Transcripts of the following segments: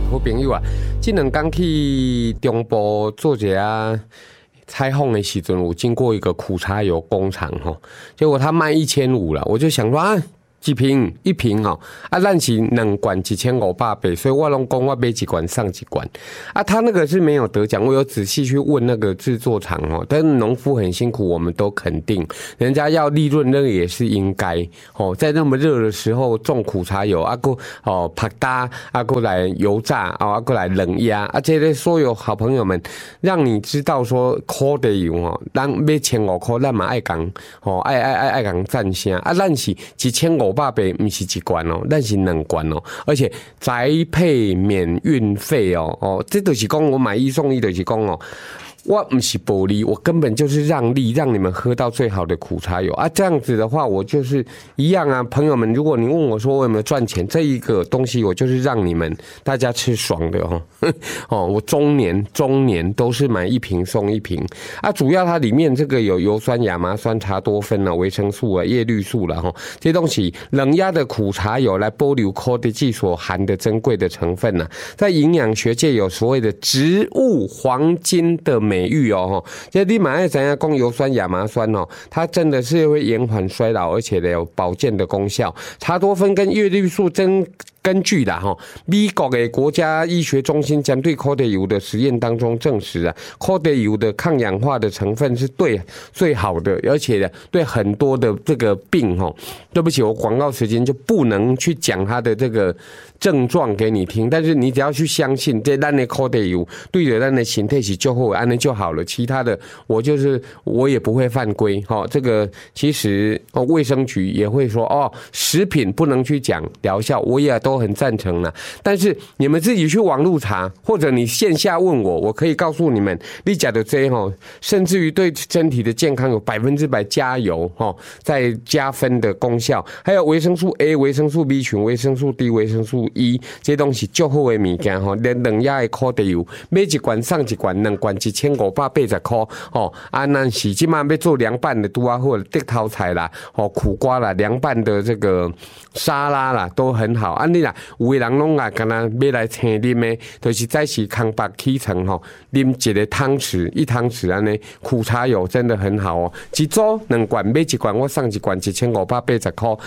好朋友啊，这2天去中部做一下采访的时阵，我经过一个苦茶油工厂吼，结果他卖1500了，我就想说啊。一瓶哦，啊，咱是2罐1500八，所以我拢讲我买1罐上1罐，啊，他那个是没有得奖，我有仔细去问那个制作厂哦，但是农夫很辛苦，我们都肯定，人家要利润那个也是应该哦，在那么热的时候种苦茶油，啊过哦拍打，啊过来油炸，啊过来冷压，啊这些所有好朋友们，让你知道说苦茶油哦，咱买1500块，咱嘛爱讲哦，爱讲赞声，啊，咱是1500八杯不是1罐哦，但是2罐哦，而且宅配免运费哦，这就是讲我买1送1，就是讲哦。我不是薄利，我根本就是让利，让你们喝到最好的苦茶油啊！这样子的话，我就是一样啊，朋友们，如果你问我说我有没有赚钱，这一个东西我就是让你们大家吃爽的哦。哦，我中年都是买1瓶送1瓶啊，主要它里面这个有油酸、亚麻酸、茶多酚啊、维生素啊、叶绿素啦哈，这些东西冷压的苦茶油来保留苦茶剂所含的珍贵的成分啊，在营养学界有所谓的植物黄金的美誉哦，这你马爱怎样讲油酸、亚麻酸哦，它真的是会延缓衰老，而且有保健的功效。茶多酚跟叶绿素根据啦哈，美国的国家医学中心针对苦茶油的实验当中证实啊，苦茶油的抗氧化的成分是对最好的，而且对很多的这个病哈，对不起，我广告时间就不能去讲它的这个症状给你听，但是你只要去相信这咱的苦茶油对着咱的身体是就好，安尼就好了。其他的我也不会犯规哈。这个其实卫生局也会说哦，食品不能去讲疗效，我也都很赞成啦。但是你们自己去网路查，或者你线下问我，我可以告诉你们，你吃的这哈，甚至于对身体的健康有100%加油哈，在加分的功效，还有维生素 A、维生素 B 群、维生素 D、维生素 E 这些东西最好的物件哈，连冷压的苦茶油买1罐上1罐，2罐1580块哦。啊，咱是即马要做凉拌的拄啊好，地头菜啦，哦苦瓜啦，凉拌的这个沙拉啦，都很好。啊，你啦，有的人拢啊，干那要来青啉的，就是再是空白起层吼，啉1个汤匙，1汤匙安尼苦茶油真的很好哦。一组2罐买1罐，我送1罐1580块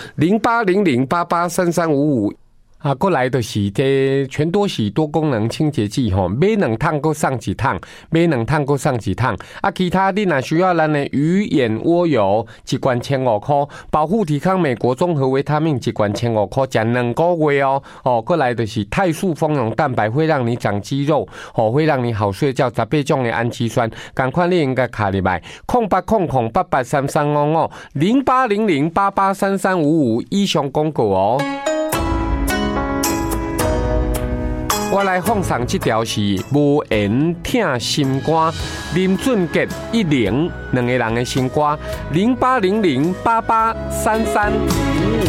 ，0800883355。啊，过来就是这全多喜多功能清洁剂吼，买2趟够上1趟，买2趟够上1趟。啊，其他你若需要咱的鱼眼蜗油1罐1500块，保护体康美国综合维他命1罐1500块，吃2个月哦。哦，过来就是泰树丰容蛋白，会让你长肌肉，哦，会让你好睡觉，18种的氨基酸，赶快你应该卡入来，0800883355 0800883355以上广告哦。我来放上这条是无言听心歌，林俊杰102个人的新歌，08008833。